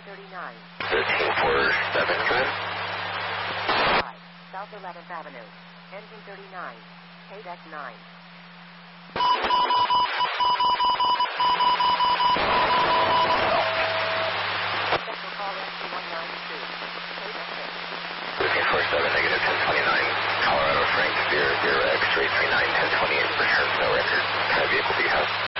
39. 1347, good. 5, South 11th Avenue. Engine 39. KDEC 9. Central call MC 192. KDEC 6. 1347, negative 1029. Colorado Frank, 0X, 339, 1028, return no record. What kind of vehicle do you have?